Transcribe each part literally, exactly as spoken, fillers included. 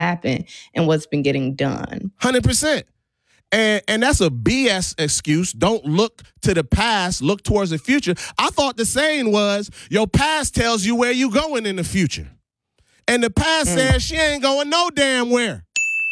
happened and what's been getting done. one hundred percent. And and that's a B S excuse. Don't look to the past, look towards the future. I thought the saying was, your past tells you where you going in the future. And the past mm. says she ain't going no damn where.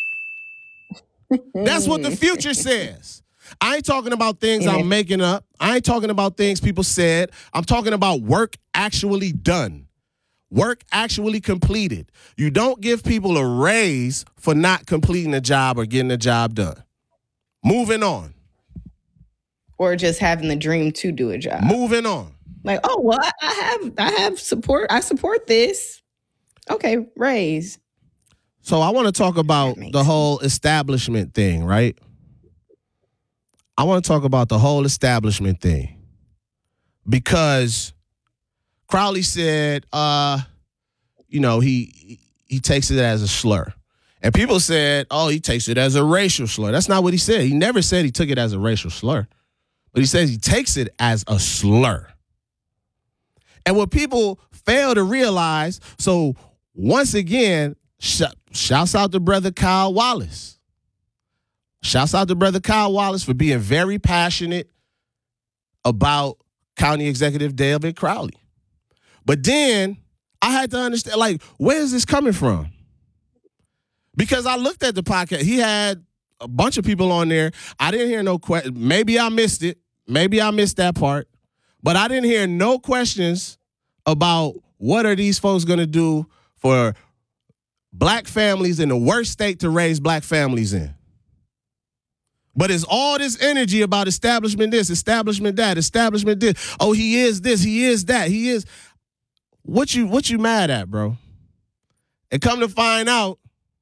That's what the future says. I ain't talking about things yeah. I'm making up. I ain't talking about things people said. I'm talking about work actually done. Work actually completed. You don't give people a raise for not completing a job or getting a job done. Moving on. Or just having the dream to do a job. Moving on. Like, oh, well, I, I have I have support. I support this. Okay, raise. So I want to talk about the sense. whole establishment thing, right? I want to talk about the whole establishment thing. Because Crowley said, uh, you know, he he takes it as a slur. And people said, oh, he takes it as a racial slur. That's not what he said. He never said he took it as a racial slur. But he says he takes it as a slur. And what people fail to realize, so once again, sh- shouts out to brother Kyle Wallace. Shouts out to brother Kyle Wallace for being very passionate about County Executive David Crowley. But then I had to understand, like, where is this coming from? Because I looked at the podcast. He had a bunch of people on there. I didn't hear no questions. Maybe I missed it. Maybe I missed that part. But I didn't hear no questions about what are these folks going to do for black families in the worst state to raise black families in. But it's all this energy about establishment this, establishment that, establishment this. Oh, he is this, he is that, he is. What you what you mad at, bro? And come to find out,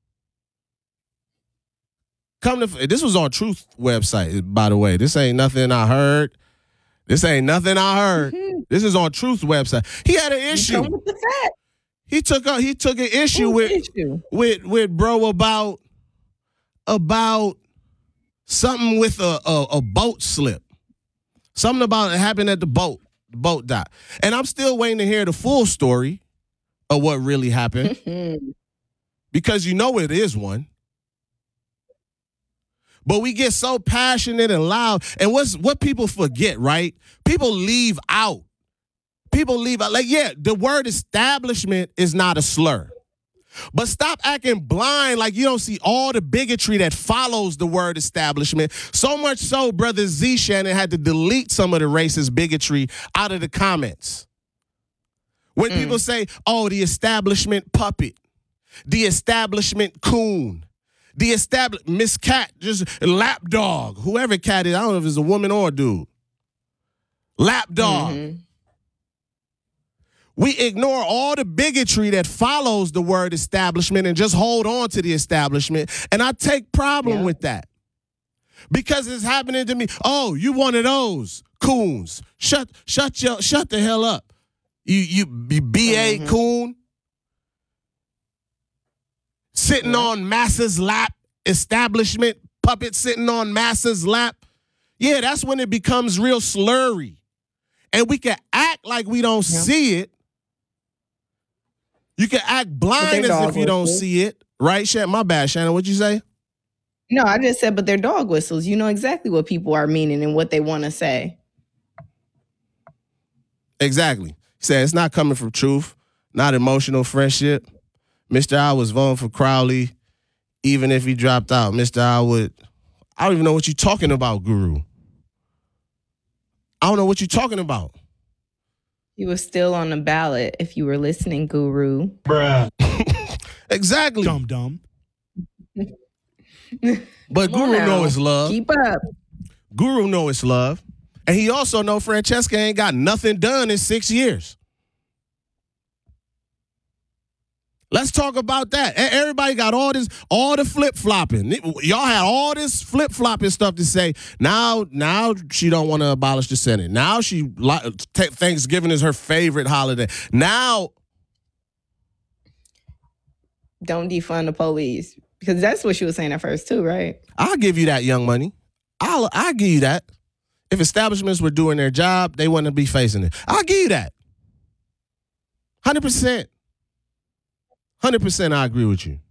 come to this was on Truth website, by the way. This ain't nothing I heard. This ain't nothing I heard. Mm-hmm. This is on Truth website. He had an issue. With the fact. He took a he took an issue Who's with issue? with with bro about about something with a, a a boat slip. Something about it happened at the boat. The boat dock. And I'm still waiting to hear the full story of what really happened. Because you know it is one. But we get so passionate and loud. And what's what people forget, right? People leave out. People leave out. Like, yeah, the word establishment is not a slur. But stop acting blind like you don't see all the bigotry that follows the word establishment. So much so, Brother Z Shannon had to delete some of the racist bigotry out of the comments. When mm. people say, oh, the establishment puppet, the establishment coon, the established Miss Cat, just lap dog, whoever cat is, I don't know if it's a woman or a dude. Lap dog. Mm-hmm. We ignore all the bigotry that follows the word establishment and just hold on to the establishment. And I take problem yeah. with that. Because it's happening to me. Oh, you one of those coons. Shut shut your shut the hell up. You you, you B A mm-hmm. coon. Sitting yeah. on massa's lap, establishment puppet sitting on massa's lap. Yeah, that's when it becomes real slurry. And we can act like we don't yeah. see it. You can act blind as if you don't see it, right? Shannon, my bad, Shannon. What'd you say? No, I just said, but they're dog whistles. You know exactly what people are meaning and what they want to say. Exactly. He said it's not coming from truth, not emotional friendship. Mister I was voting for Crowley, even if he dropped out. Mister I would, I don't even know what you're talking about, Guru. I don't know what you're talking about. He was still on the ballot if you were listening, Guru. Bruh. Exactly. Dumb, dumb. But Guru know it's love. Keep up. Guru know it's love. And he also know Francesca ain't got nothing done in six years. Let's talk about that. Everybody got all this, all the flip-flopping. Y'all had all this flip-flopping stuff to say. Now, now she don't want to abolish the Senate. Now she Thanksgiving is her favorite holiday. Now, don't defund the police. Because that's what she was saying at first too, right? I'll give you that, Young Money. I'll I'll give you that. If establishments were doing their job, they wouldn't be facing it. I'll give you that. one hundred percent. one hundred percent I agree with you.